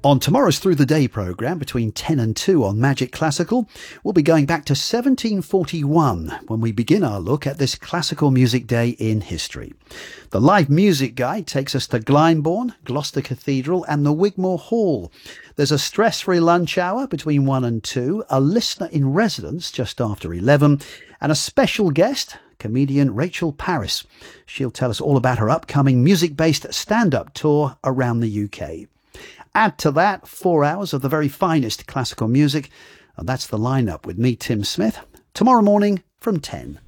On tomorrow's Through the Day programme, between 10 and 2 on Magic Classical, we'll be going back to 1741 when we begin our look at this classical music day in history. The live music guide takes us to Glyndebourne, Gloucester Cathedral and the Wigmore Hall. There's a stress-free lunch hour between 1 and 2, a listener in residence just after 11, and a special guest, comedian Rachel Parris. She'll tell us all about her upcoming music-based stand-up tour around the UK. Add to that 4 hours of the very finest classical music, and that's the lineup with me, Tim Smith, tomorrow morning from 10.